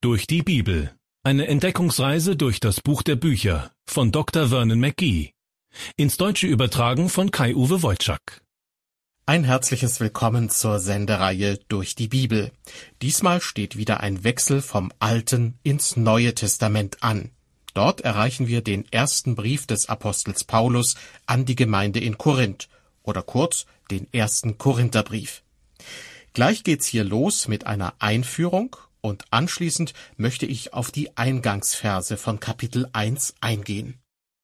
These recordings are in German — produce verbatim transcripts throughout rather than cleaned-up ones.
Durch die Bibel. Eine Entdeckungsreise durch das Buch der Bücher von Doktor Vernon McGee. Ins Deutsche übertragen von Kai-Uwe Wojczak. Ein herzliches Willkommen zur Sendereihe Durch die Bibel. Diesmal steht wieder ein Wechsel vom Alten ins Neue Testament an. Dort erreichen wir den ersten Brief des Apostels Paulus an die Gemeinde in Korinth, oder kurz den ersten Korintherbrief. Gleich geht's hier los mit einer Einführung und anschließend möchte ich auf die Eingangsverse von Kapitel eins eingehen.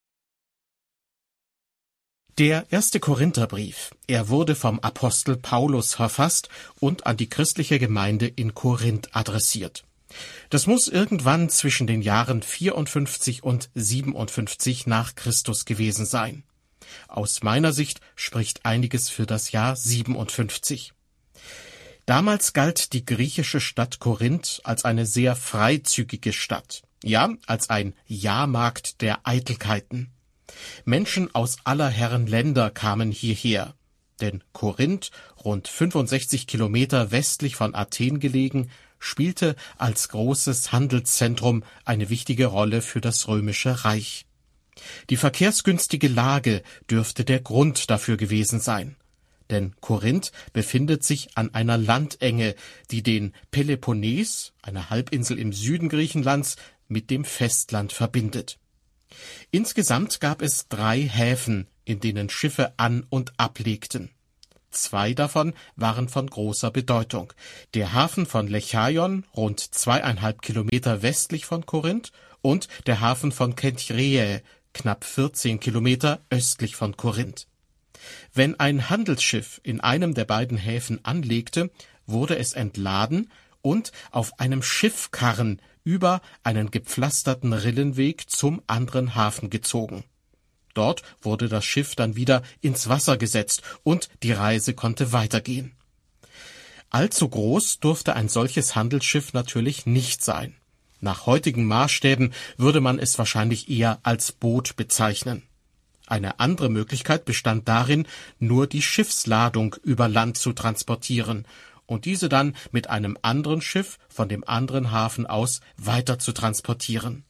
Der erste Korintherbrief, er wurde vom Apostel Paulus verfasst und an die christliche Gemeinde in Korinth adressiert. Das muss irgendwann zwischen den Jahren vierundfünfzig und siebenundfünfzig nach Christus gewesen sein. Aus meiner Sicht spricht einiges für das Jahr siebenundfünfzig. Damals galt die griechische Stadt Korinth als eine sehr freizügige Stadt, ja, als ein Jahrmarkt der Eitelkeiten. Menschen aus aller Herren Länder kamen hierher, denn Korinth, rund fünfundsechzig Kilometer westlich von Athen gelegen, spielte als großes Handelszentrum eine wichtige Rolle für das Römische Reich. Die verkehrsgünstige Lage dürfte der Grund dafür gewesen sein. Denn Korinth befindet sich an einer Landenge, die den Peloponnes, eine Halbinsel im Süden Griechenlands, mit dem Festland verbindet. Insgesamt gab es drei Häfen, in denen Schiffe an- und ablegten. Zwei davon waren von großer Bedeutung. Der Hafen von Lechaion, rund zweieinhalb Kilometer westlich von Korinth, und der Hafen von Kenchreae, knapp vierzehn Kilometer östlich von Korinth. Wenn ein Handelsschiff in einem der beiden Häfen anlegte, wurde es entladen und auf einem Schiffkarren über einen gepflasterten Rillenweg zum anderen Hafen gezogen. Dort wurde das Schiff dann wieder ins Wasser gesetzt und die Reise konnte weitergehen. Allzu groß durfte ein solches Handelsschiff natürlich nicht sein. Nach heutigen Maßstäben würde man es wahrscheinlich eher als Boot bezeichnen. Eine andere Möglichkeit bestand darin, nur die Schiffsladung über Land zu transportieren und diese dann mit einem anderen Schiff von dem anderen Hafen aus weiter zu transportieren.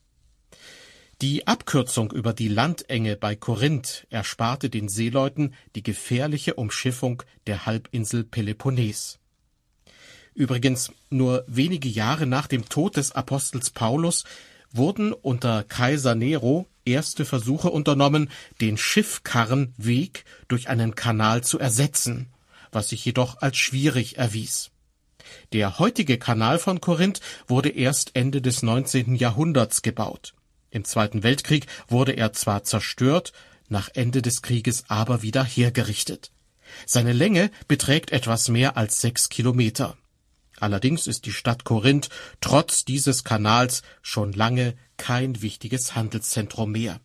Die Abkürzung über die Landenge bei Korinth ersparte den Seeleuten die gefährliche Umschiffung der Halbinsel Peloponnes. Übrigens, nur wenige Jahre nach dem Tod des Apostels Paulus wurden unter Kaiser Nero erste Versuche unternommen, den Schiffkarrenweg durch einen Kanal zu ersetzen, was sich jedoch als schwierig erwies. Der heutige Kanal von Korinth wurde erst Ende des neunzehnten Jahrhunderts gebaut. Im Zweiten Weltkrieg wurde er zwar zerstört, nach Ende des Krieges aber wieder hergerichtet. Seine Länge beträgt etwas mehr als sechs Kilometer. Allerdings ist die Stadt Korinth trotz dieses Kanals schon lange kein wichtiges Handelszentrum mehr.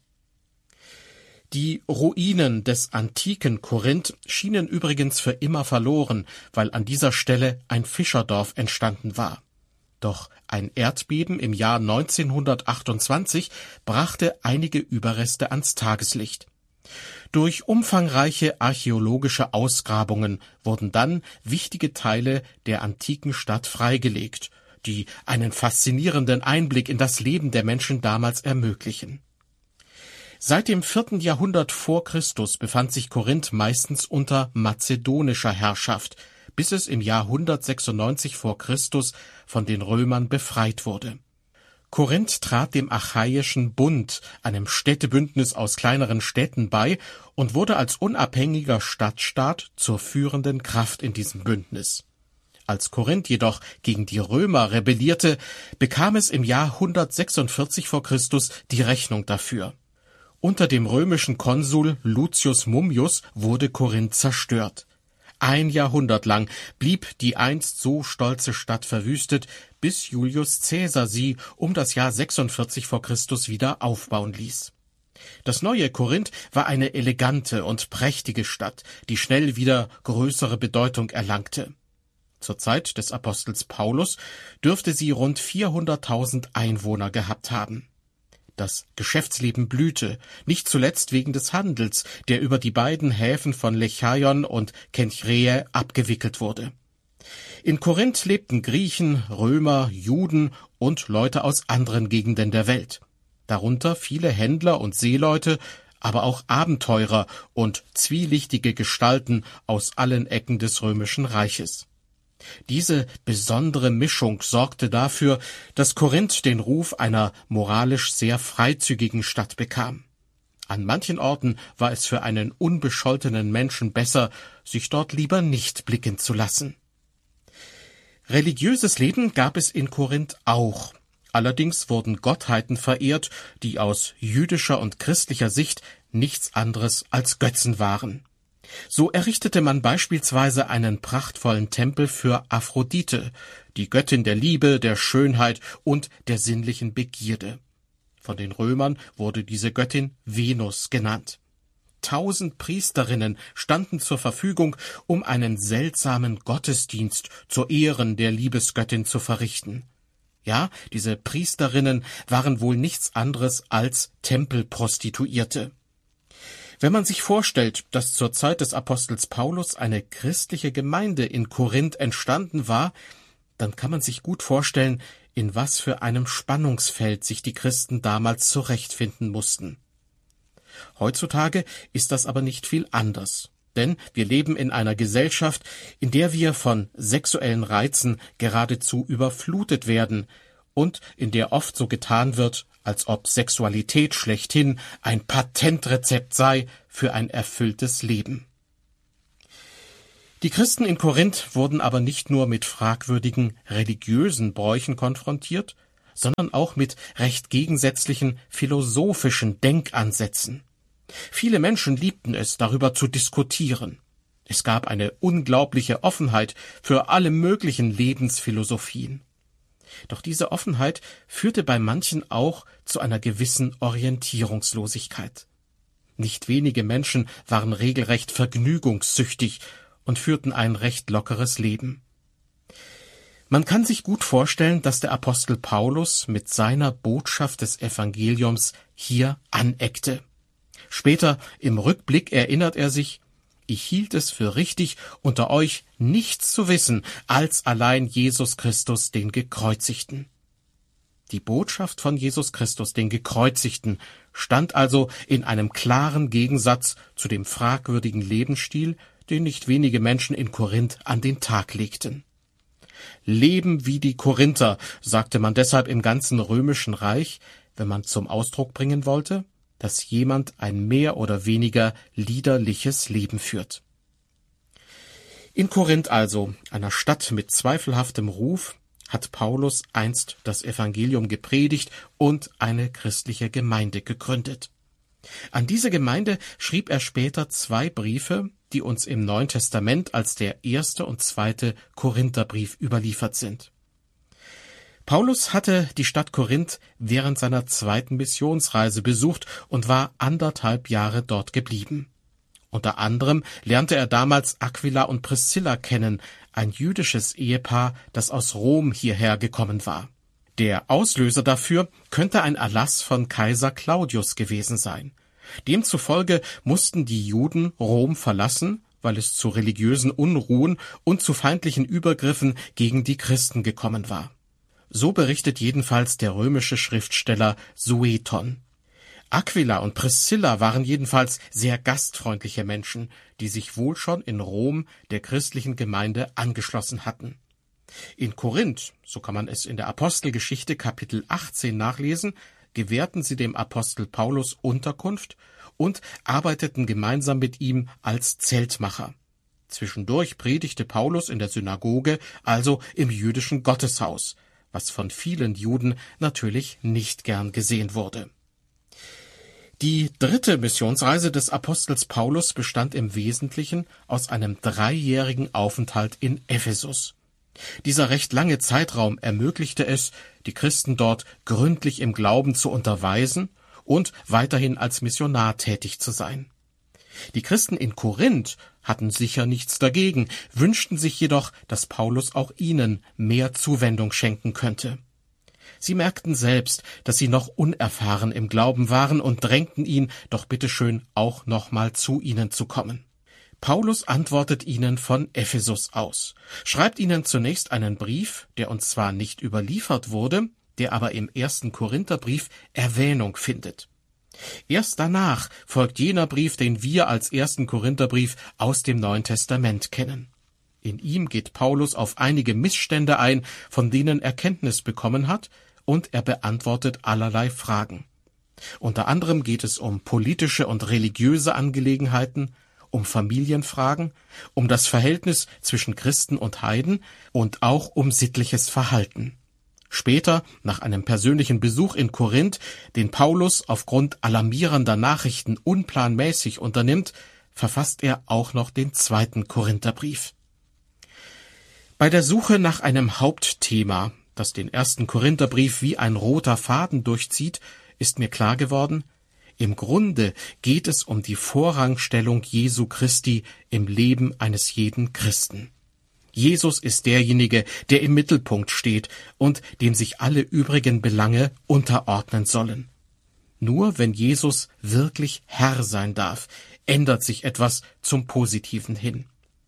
Die Ruinen des antiken Korinth schienen übrigens für immer verloren, weil an dieser Stelle ein Fischerdorf entstanden war. Doch ein Erdbeben im Jahr neunzehnhundertachtundzwanzig brachte einige Überreste ans Tageslicht. Durch umfangreiche archäologische Ausgrabungen wurden dann wichtige Teile der antiken Stadt freigelegt, die einen faszinierenden Einblick in das Leben der Menschen damals ermöglichen. Seit dem vierten Jahrhundert vor Christus befand sich Korinth meistens unter mazedonischer Herrschaft, bis es im Jahr hundertsechsundneunzig vor Christus von den Römern befreit wurde. Korinth trat dem Achaiischen Bund, einem Städtebündnis aus kleineren Städten, bei und wurde als unabhängiger Stadtstaat zur führenden Kraft in diesem Bündnis. Als Korinth jedoch gegen die Römer rebellierte, bekam es im Jahr hundertsechsundvierzig vor Christus die Rechnung dafür. Unter dem römischen Konsul Lucius Mummius wurde Korinth zerstört. Ein Jahrhundert lang blieb die einst so stolze Stadt verwüstet, bis Julius Caesar sie um das Jahr sechsundvierzig vor Christus wieder aufbauen ließ. Das neue Korinth war eine elegante und prächtige Stadt, die schnell wieder größere Bedeutung erlangte. Zur Zeit des Apostels Paulus dürfte sie rund vierhunderttausend Einwohner gehabt haben. Das Geschäftsleben blühte, nicht zuletzt wegen des Handels, der über die beiden Häfen von Lechaion und Kenchreae abgewickelt wurde. In Korinth lebten Griechen, Römer, Juden und Leute aus anderen Gegenden der Welt. Darunter viele Händler und Seeleute, aber auch Abenteurer und zwielichtige Gestalten aus allen Ecken des Römischen Reiches. Diese besondere Mischung sorgte dafür, dass Korinth den Ruf einer moralisch sehr freizügigen Stadt bekam. An manchen Orten war es für einen unbescholtenen Menschen besser, sich dort lieber nicht blicken zu lassen. Religiöses Leben gab es in Korinth auch. Allerdings wurden Gottheiten verehrt, die aus jüdischer und christlicher Sicht nichts anderes als Götzen waren. So errichtete man beispielsweise einen prachtvollen Tempel für Aphrodite, die Göttin der Liebe, der Schönheit und der sinnlichen Begierde. Von den Römern wurde diese Göttin Venus genannt. Tausend Priesterinnen standen zur Verfügung, um einen seltsamen Gottesdienst zu Ehren der Liebesgöttin zu verrichten. Ja, diese Priesterinnen waren wohl nichts anderes als Tempelprostituierte. Wenn man sich vorstellt, dass zur Zeit des Apostels Paulus eine christliche Gemeinde in Korinth entstanden war, dann kann man sich gut vorstellen, in was für einem Spannungsfeld sich die Christen damals zurechtfinden mussten. Heutzutage ist das aber nicht viel anders, denn wir leben in einer Gesellschaft, in der wir von sexuellen Reizen geradezu überflutet werden und in der oft so getan wird, als ob Sexualität schlechthin ein Patentrezept sei für ein erfülltes Leben. Die Christen in Korinth wurden aber nicht nur mit fragwürdigen religiösen Bräuchen konfrontiert, sondern auch mit recht gegensätzlichen philosophischen Denkansätzen. Viele Menschen liebten es, darüber zu diskutieren. Es gab eine unglaubliche Offenheit für alle möglichen Lebensphilosophien. Doch diese Offenheit führte bei manchen auch zu einer gewissen Orientierungslosigkeit. Nicht wenige Menschen waren regelrecht vergnügungssüchtig und führten ein recht lockeres Leben. Man kann sich gut vorstellen, dass der Apostel Paulus mit seiner Botschaft des Evangeliums hier aneckte. Später im Rückblick erinnert er sich: Ich hielt es für richtig, unter euch nichts zu wissen, als allein Jesus Christus, den Gekreuzigten. Die Botschaft von Jesus Christus, den Gekreuzigten, stand also in einem klaren Gegensatz zu dem fragwürdigen Lebensstil, den nicht wenige Menschen in Korinth an den Tag legten. Leben wie die Korinther, sagte man deshalb im ganzen römischen Reich, wenn man zum Ausdruck bringen wollte, dass jemand ein mehr oder weniger liederliches Leben führt. In Korinth also, einer Stadt mit zweifelhaftem Ruf, hat Paulus einst das Evangelium gepredigt und eine christliche Gemeinde gegründet. An diese Gemeinde schrieb er später zwei Briefe, die uns im Neuen Testament als der erste und zweite Korintherbrief überliefert sind. Paulus hatte die Stadt Korinth während seiner zweiten Missionsreise besucht und war anderthalb Jahre dort geblieben. Unter anderem lernte er damals Aquila und Priscilla kennen, ein jüdisches Ehepaar, das aus Rom hierher gekommen war. Der Auslöser dafür könnte ein Erlass von Kaiser Claudius gewesen sein. Demzufolge mussten die Juden Rom verlassen, weil es zu religiösen Unruhen und zu feindlichen Übergriffen gegen die Christen gekommen war. So berichtet jedenfalls der römische Schriftsteller Sueton. Aquila und Priscilla waren jedenfalls sehr gastfreundliche Menschen, die sich wohl schon in Rom der christlichen Gemeinde angeschlossen hatten. In Korinth, so kann man es in der Apostelgeschichte Kapitel achtzehn nachlesen, gewährten sie dem Apostel Paulus Unterkunft und arbeiteten gemeinsam mit ihm als Zeltmacher. Zwischendurch predigte Paulus in der Synagoge, also im jüdischen Gotteshaus, was von vielen Juden natürlich nicht gern gesehen wurde. Die dritte Missionsreise des Apostels Paulus bestand im Wesentlichen aus einem dreijährigen Aufenthalt in Ephesus. Dieser recht lange Zeitraum ermöglichte es, die Christen dort gründlich im Glauben zu unterweisen und weiterhin als Missionar tätig zu sein. Die Christen in Korinth hatten sicher nichts dagegen, wünschten sich jedoch, dass Paulus auch ihnen mehr Zuwendung schenken könnte. Sie merkten selbst, dass sie noch unerfahren im Glauben waren und drängten ihn, doch bitteschön auch nochmal zu ihnen zu kommen. Paulus antwortet ihnen von Ephesus aus, schreibt ihnen zunächst einen Brief, der uns zwar nicht überliefert wurde, der aber im ersten Korintherbrief Erwähnung findet. Erst danach folgt jener Brief, den wir als ersten Korintherbrief aus dem Neuen Testament kennen. In ihm geht Paulus auf einige Missstände ein, von denen er Kenntnis bekommen hat, und er beantwortet allerlei Fragen. Unter anderem geht es um politische und religiöse Angelegenheiten, um Familienfragen, um das Verhältnis zwischen Christen und Heiden und auch um sittliches Verhalten. Später, nach einem persönlichen Besuch in Korinth, den Paulus aufgrund alarmierender Nachrichten unplanmäßig unternimmt, verfasst er auch noch den zweiten Korintherbrief. Bei der Suche nach einem Hauptthema, das den ersten Korintherbrief wie ein roter Faden durchzieht, ist mir klar geworden, im Grunde geht es um die Vorrangstellung Jesu Christi im Leben eines jeden Christen. Jesus ist derjenige, der im Mittelpunkt steht und dem sich alle übrigen Belange unterordnen sollen. Nur wenn Jesus wirklich Herr sein darf, ändert sich etwas zum Positiven hin.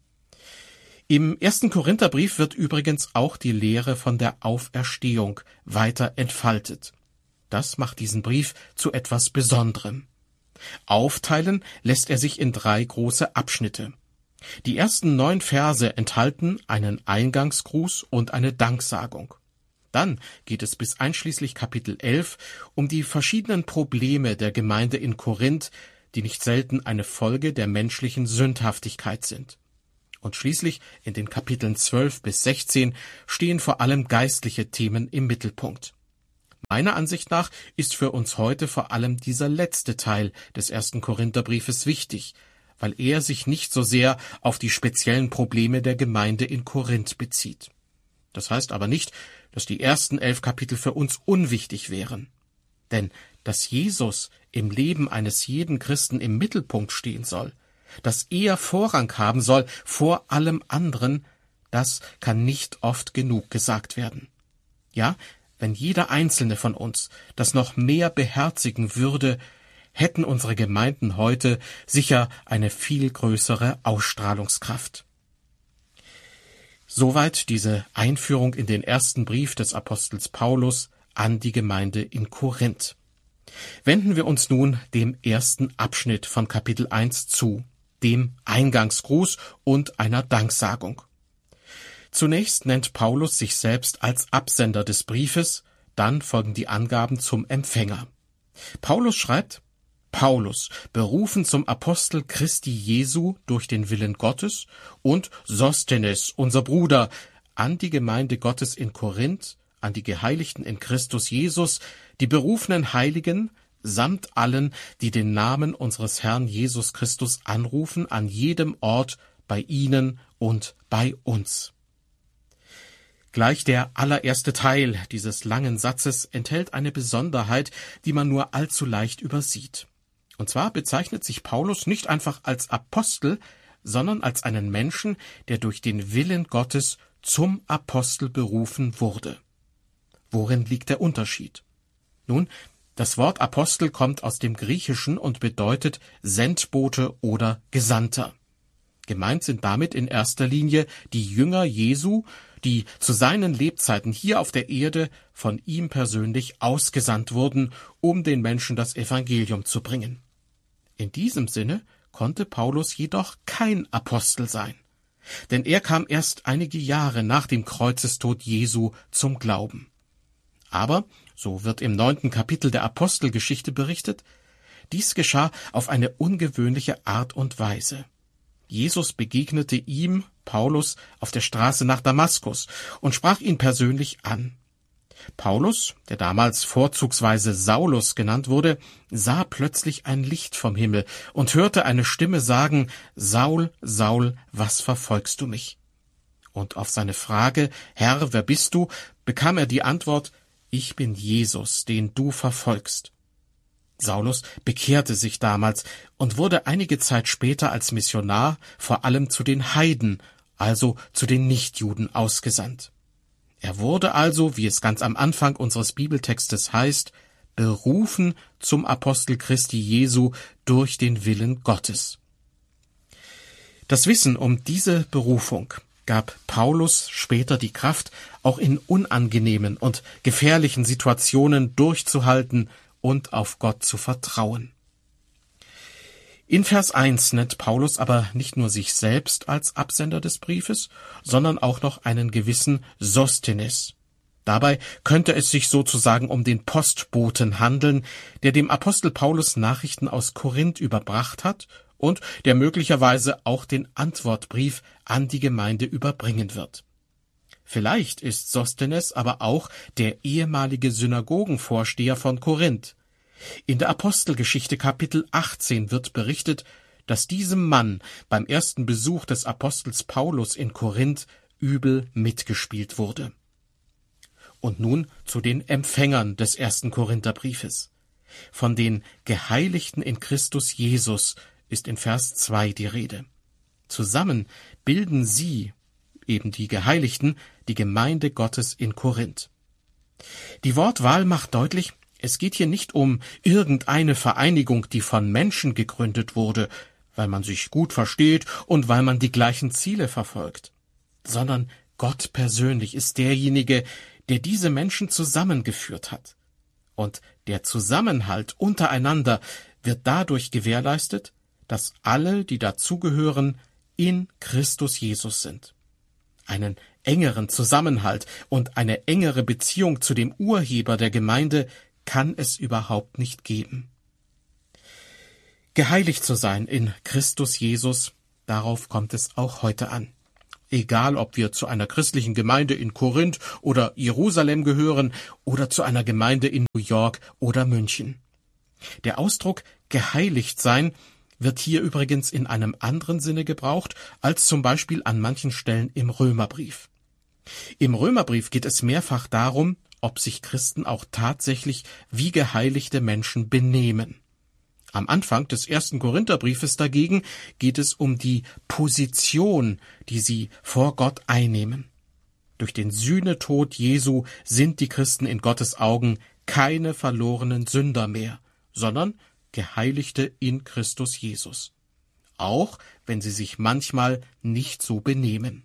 Im ersten Korintherbrief wird übrigens auch die Lehre von der Auferstehung weiter entfaltet. Das macht diesen Brief zu etwas Besonderem. Aufteilen lässt er sich in drei große Abschnitte. Die ersten neun Verse enthalten einen Eingangsgruß und eine Danksagung. Dann geht es bis einschließlich Kapitel elf um die verschiedenen Probleme der Gemeinde in Korinth, die nicht selten eine Folge der menschlichen Sündhaftigkeit sind. Und schließlich in den Kapiteln zwölf bis sechzehn stehen vor allem geistliche Themen im Mittelpunkt. Meiner Ansicht nach ist für uns heute vor allem dieser letzte Teil des ersten Korintherbriefes wichtig, weil er sich nicht so sehr auf die speziellen Probleme der Gemeinde in Korinth bezieht. Das heißt aber nicht, dass die ersten elf Kapitel für uns unwichtig wären. Denn dass Jesus im Leben eines jeden Christen im Mittelpunkt stehen soll, dass er Vorrang haben soll vor allem anderen, das kann nicht oft genug gesagt werden. Ja, wenn jeder einzelne von uns das noch mehr beherzigen würde, hätten unsere Gemeinden heute sicher eine viel größere Ausstrahlungskraft. Soweit diese Einführung in den ersten Brief des Apostels Paulus an die Gemeinde in Korinth. Wenden wir uns nun dem ersten Abschnitt von Kapitel eins zu, dem Eingangsgruß und einer Danksagung. Zunächst nennt Paulus sich selbst als Absender des Briefes, dann folgen die Angaben zum Empfänger. Paulus schreibt: Paulus, berufen zum Apostel Christi Jesu durch den Willen Gottes, und Sosthenes, unser Bruder, an die Gemeinde Gottes in Korinth, an die Geheiligten in Christus Jesus, die berufenen Heiligen, samt allen, die den Namen unseres Herrn Jesus Christus anrufen, an jedem Ort, bei ihnen und bei uns. Gleich der allererste Teil dieses langen Satzes enthält eine Besonderheit, die man nur allzu leicht übersieht. Und zwar bezeichnet sich Paulus nicht einfach als Apostel, sondern als einen Menschen, der durch den Willen Gottes zum Apostel berufen wurde. Worin liegt der Unterschied? Nun, das Wort Apostel kommt aus dem Griechischen und bedeutet Sendbote oder Gesandter. Gemeint sind damit in erster Linie die Jünger Jesu, die zu seinen Lebzeiten hier auf der Erde von ihm persönlich ausgesandt wurden, um den Menschen das Evangelium zu bringen. In diesem Sinne konnte Paulus jedoch kein Apostel sein, denn er kam erst einige Jahre nach dem Kreuzestod Jesu zum Glauben. Aber, so wird im neunten Kapitel der Apostelgeschichte berichtet, dies geschah auf eine ungewöhnliche Art und Weise. Jesus begegnete ihm, Paulus, auf der Straße nach Damaskus und sprach ihn persönlich an. Paulus, der damals vorzugsweise Saulus genannt wurde, sah plötzlich ein Licht vom Himmel und hörte eine Stimme sagen: Saul, Saul, was verfolgst du mich? Und auf seine Frage: Herr, wer bist du?, bekam er die Antwort: Ich bin Jesus, den du verfolgst. Saulus bekehrte sich damals und wurde einige Zeit später als Missionar vor allem zu den Heiden, also zu den Nichtjuden, ausgesandt. Er wurde also, wie es ganz am Anfang unseres Bibeltextes heißt, berufen zum Apostel Christi Jesu durch den Willen Gottes. Das Wissen um diese Berufung gab Paulus später die Kraft, auch in unangenehmen und gefährlichen Situationen durchzuhalten und auf Gott zu vertrauen. In Vers eins nennt Paulus aber nicht nur sich selbst als Absender des Briefes, sondern auch noch einen gewissen Sosthenes. Dabei könnte es sich sozusagen um den Postboten handeln, der dem Apostel Paulus Nachrichten aus Korinth überbracht hat und der möglicherweise auch den Antwortbrief an die Gemeinde überbringen wird. Vielleicht ist Sosthenes aber auch der ehemalige Synagogenvorsteher von Korinth. In der Apostelgeschichte Kapitel achtzehn wird berichtet, dass diesem Mann beim ersten Besuch des Apostels Paulus in Korinth übel mitgespielt wurde. Und nun zu den Empfängern des ersten Korintherbriefes. Von den Geheiligten in Christus Jesus ist in Vers zwei die Rede. Zusammen bilden sie, eben die Geheiligten, die Gemeinde Gottes in Korinth. Die Wortwahl macht deutlich, es geht hier nicht um irgendeine Vereinigung, die von Menschen gegründet wurde, weil man sich gut versteht und weil man die gleichen Ziele verfolgt, sondern Gott persönlich ist derjenige, der diese Menschen zusammengeführt hat. Und der Zusammenhalt untereinander wird dadurch gewährleistet, dass alle, die dazugehören, in Christus Jesus sind. Einen engeren Zusammenhalt und eine engere Beziehung zu dem Urheber der Gemeinde kann es überhaupt nicht geben. Geheiligt zu sein in Christus Jesus, darauf kommt es auch heute an. Egal, ob wir zu einer christlichen Gemeinde in Korinth oder Jerusalem gehören oder zu einer Gemeinde in New York oder München. Der Ausdruck geheiligt sein wird hier übrigens in einem anderen Sinne gebraucht, als zum Beispiel an manchen Stellen im Römerbrief. Im Römerbrief geht es mehrfach darum, ob sich Christen auch tatsächlich wie geheiligte Menschen benehmen. Am Anfang des ersten Korintherbriefes dagegen geht es um die Position, die sie vor Gott einnehmen. Durch den Sühnetod Jesu sind die Christen in Gottes Augen keine verlorenen Sünder mehr, sondern Geheiligte in Christus Jesus. Auch wenn sie sich manchmal nicht so benehmen.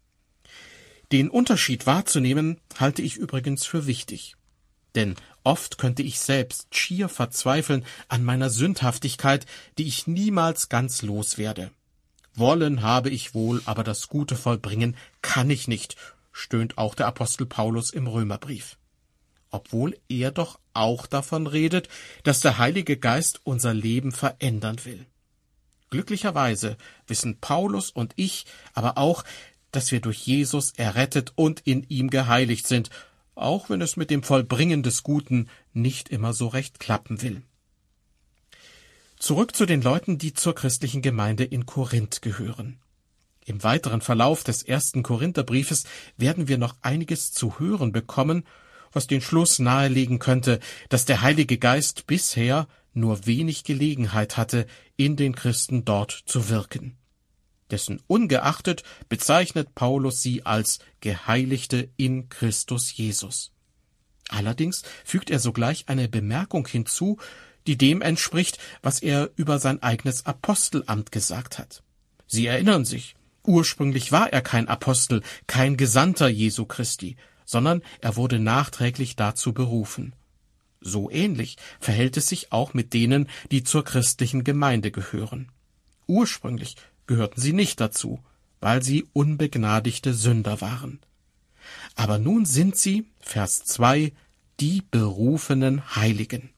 Den Unterschied wahrzunehmen, halte ich übrigens für wichtig. Denn oft könnte ich selbst schier verzweifeln an meiner Sündhaftigkeit, die ich niemals ganz loswerde. Wollen habe ich wohl, aber das Gute vollbringen kann ich nicht, stöhnt auch der Apostel Paulus im Römerbrief. Obwohl er doch auch davon redet, dass der Heilige Geist unser Leben verändern will. Glücklicherweise wissen Paulus und ich aber auch, dass wir durch Jesus errettet und in ihm geheiligt sind, auch wenn es mit dem Vollbringen des Guten nicht immer so recht klappen will. Zurück zu den Leuten, die zur christlichen Gemeinde in Korinth gehören. Im weiteren Verlauf des ersten Korintherbriefes werden wir noch einiges zu hören bekommen, was den Schluss nahelegen könnte, dass der Heilige Geist bisher nur wenig Gelegenheit hatte, in den Christen dort zu wirken. Dessen ungeachtet bezeichnet Paulus sie als Geheiligte in Christus Jesus. Allerdings fügt er sogleich eine Bemerkung hinzu, die dem entspricht, was er über sein eigenes Apostelamt gesagt hat. Sie erinnern sich, ursprünglich war er kein Apostel, kein Gesandter Jesu Christi, sondern er wurde nachträglich dazu berufen. So ähnlich verhält es sich auch mit denen, die zur christlichen Gemeinde gehören. Ursprünglich gehörten sie nicht dazu, weil sie unbegnadigte Sünder waren. Aber nun sind sie, Vers zwei, die berufenen Heiligen.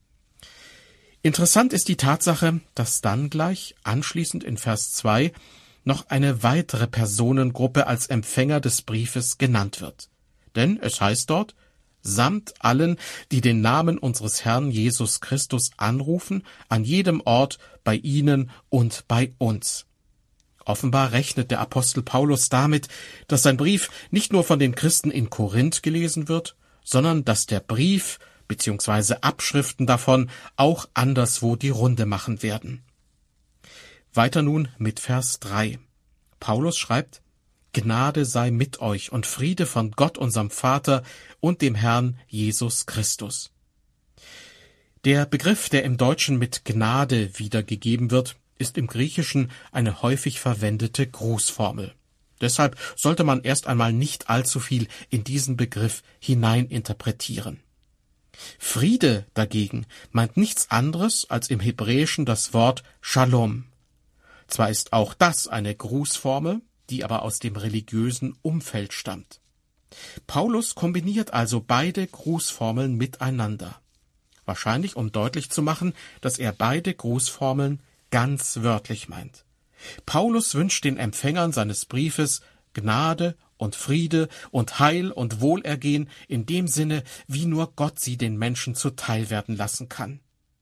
Interessant ist die Tatsache, dass dann gleich anschließend in Vers zwei noch eine weitere Personengruppe als Empfänger des Briefes genannt wird. Denn es heißt dort, samt allen, die den Namen unseres Herrn Jesus Christus anrufen, an jedem Ort, bei ihnen und bei uns. Offenbar rechnet der Apostel Paulus damit, dass sein Brief nicht nur von den Christen in Korinth gelesen wird, sondern dass der Brief bzw. Abschriften davon auch anderswo die Runde machen werden. Weiter nun mit Vers drei. Paulus schreibt, Gnade sei mit euch und Friede von Gott unserem Vater und dem Herrn Jesus Christus. Der Begriff, der im Deutschen mit Gnade wiedergegeben wird, ist im Griechischen eine häufig verwendete Grußformel. Deshalb sollte man erst einmal nicht allzu viel in diesen Begriff hineininterpretieren. Friede dagegen meint nichts anderes als im Hebräischen das Wort Shalom. Zwar ist auch das eine Grußformel, die aber aus dem religiösen Umfeld stammt. Paulus kombiniert also beide Grußformeln miteinander. Wahrscheinlich, um deutlich zu machen, dass er beide Grußformeln ganz wörtlich meint. Paulus wünscht den Empfängern seines Briefes Gnade und Friede und Heil und Wohlergehen in dem Sinne, wie nur Gott sie den Menschen zuteil werden lassen kann.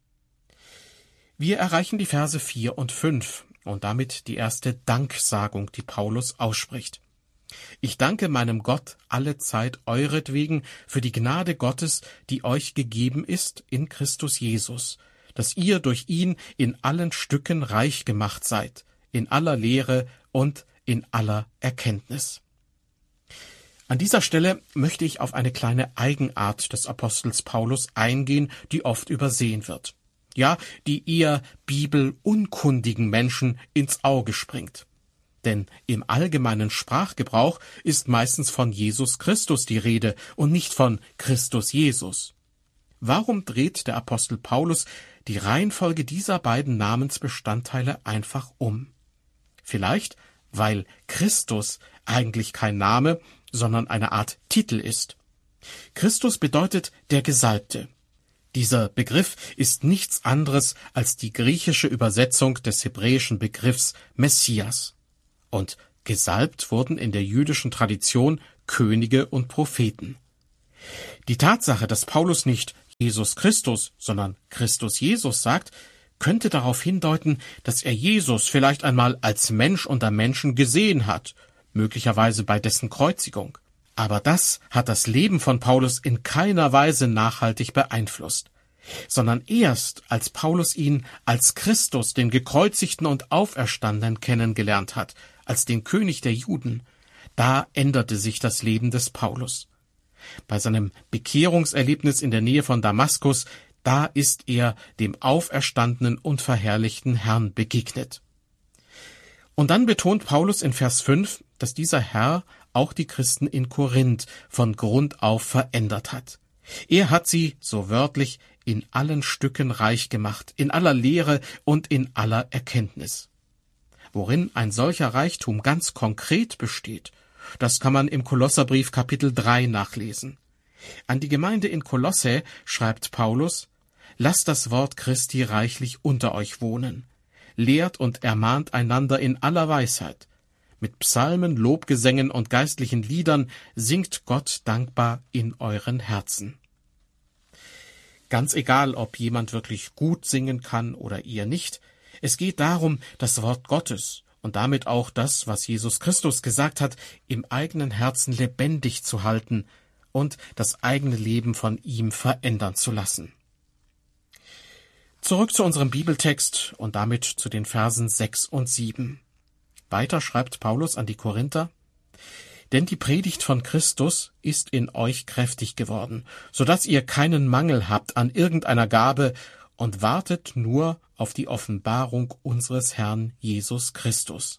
Wir erreichen die Verse vier und fünf und damit die erste Danksagung, die Paulus ausspricht. Ich danke meinem Gott allezeit euretwegen für die Gnade Gottes, die euch gegeben ist in Christus Jesus, dass ihr durch ihn in allen Stücken reich gemacht seid, in aller Lehre und in aller Erkenntnis. An dieser Stelle möchte ich auf eine kleine Eigenart des Apostels Paulus eingehen, die oft übersehen wird. Ja, die eher bibelunkundigen Menschen ins Auge springt. Denn im allgemeinen Sprachgebrauch ist meistens von Jesus Christus die Rede und nicht von Christus Jesus. Warum dreht der Apostel Paulus die Reihenfolge dieser beiden Namensbestandteile einfach um? Vielleicht, weil Christus eigentlich kein Name, sondern eine Art Titel ist. Christus bedeutet der Gesalbte. Dieser Begriff ist nichts anderes als die griechische Übersetzung des hebräischen Begriffs Messias. Und gesalbt wurden in der jüdischen Tradition Könige und Propheten. Die Tatsache, dass Paulus nicht Jesus Christus, sondern Christus Jesus sagt, könnte darauf hindeuten, dass er Jesus vielleicht einmal als Mensch unter Menschen gesehen hat, möglicherweise bei dessen Kreuzigung. Aber das hat das Leben von Paulus in keiner Weise nachhaltig beeinflusst, sondern erst als Paulus ihn als Christus, den Gekreuzigten und Auferstandenen, kennengelernt hat, als den König der Juden, da änderte sich das Leben des Paulus. Bei seinem Bekehrungserlebnis in der Nähe von Damaskus, da ist er dem auferstandenen und verherrlichten Herrn begegnet. Und dann betont Paulus in Vers fünf, dass dieser Herr auch die Christen in Korinth von Grund auf verändert hat. Er hat sie, so wörtlich, in allen Stücken reich gemacht, in aller Lehre und in aller Erkenntnis. Worin ein solcher Reichtum ganz konkret besteht, das kann man im Kolosserbrief Kapitel drei nachlesen. An die Gemeinde in Kolosse schreibt Paulus: Lasst das Wort Christi reichlich unter euch wohnen. Lehrt und ermahnt einander in aller Weisheit. Mit Psalmen, Lobgesängen und geistlichen Liedern singt Gott dankbar in euren Herzen. Ganz egal, ob jemand wirklich gut singen kann oder eher nicht, es geht darum, das Wort Gottes und damit auch das, was Jesus Christus gesagt hat, im eigenen Herzen lebendig zu halten und das eigene Leben von ihm verändern zu lassen. Zurück zu unserem Bibeltext und damit zu den Versen sechs und sieben. Weiter schreibt Paulus an die Korinther: Denn die Predigt von Christus ist in euch kräftig geworden, so dass ihr keinen Mangel habt an irgendeiner Gabe und wartet nur auf die Offenbarung unseres Herrn Jesus Christus.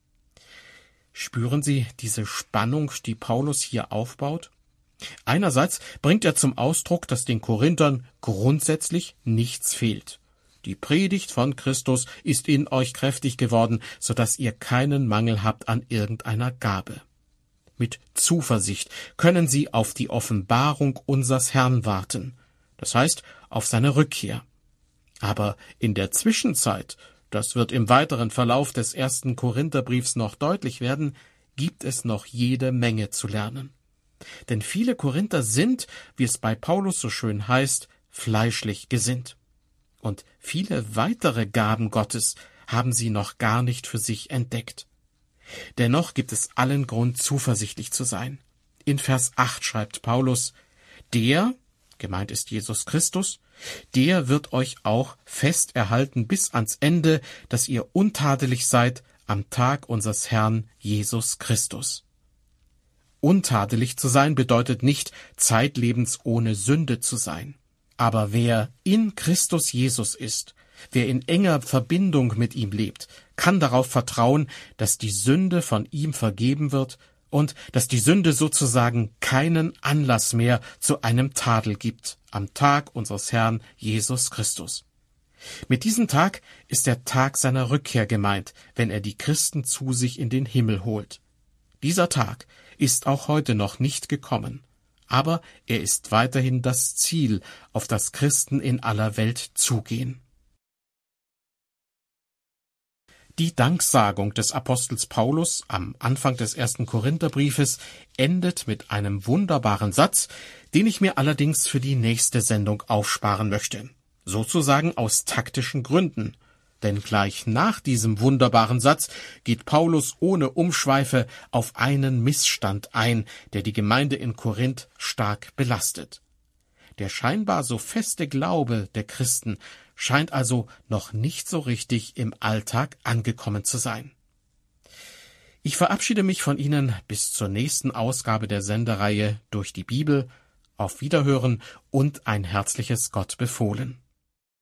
Spüren Sie diese Spannung, die Paulus hier aufbaut? Einerseits bringt er zum Ausdruck, dass den Korinthern grundsätzlich nichts fehlt. Die Predigt von Christus ist in euch kräftig geworden, so dass ihr keinen Mangel habt an irgendeiner Gabe. Mit Zuversicht können sie auf die Offenbarung unseres Herrn warten, das heißt auf seine Rückkehr. Aber in der Zwischenzeit, das wird im weiteren Verlauf des ersten Korintherbriefs noch deutlich werden, gibt es noch jede Menge zu lernen. Denn viele Korinther sind, wie es bei Paulus so schön heißt, fleischlich gesinnt. Und viele weitere Gaben Gottes haben sie noch gar nicht für sich entdeckt. Dennoch gibt es allen Grund, zuversichtlich zu sein. In Vers acht schreibt Paulus: Der, gemeint ist Jesus Christus, der wird euch auch fest erhalten bis ans Ende, dass ihr untadelig seid am Tag unseres Herrn Jesus Christus. Untadelig zu sein bedeutet nicht, zeitlebens ohne Sünde zu sein. Aber wer in Christus Jesus ist, Wer in enger Verbindung mit ihm lebt, kann darauf vertrauen, dass die Sünde von ihm vergeben wird und dass die Sünde sozusagen keinen Anlass mehr zu einem Tadel gibt am Tag unseres Herrn Jesus Christus. Mit diesem Tag ist der Tag seiner Rückkehr gemeint, wenn er die Christen zu sich in den Himmel holt. Dieser Tag ist auch heute noch nicht gekommen, aber er ist weiterhin das Ziel, auf das Christen in aller Welt zugehen. Die Danksagung des Apostels Paulus am Anfang des ersten Korintherbriefes endet mit einem wunderbaren Satz, den ich mir allerdings für die nächste Sendung aufsparen möchte. Sozusagen aus taktischen Gründen. Denn gleich nach diesem wunderbaren Satz geht Paulus ohne Umschweife auf einen Missstand ein, der die Gemeinde in Korinth stark belastet. Der scheinbar so feste Glaube der Christen scheint also noch nicht so richtig im Alltag angekommen zu sein. Ich verabschiede mich von Ihnen bis zur nächsten Ausgabe der Sendereihe Durch die Bibel. Auf Wiederhören und ein herzliches Gott befohlen.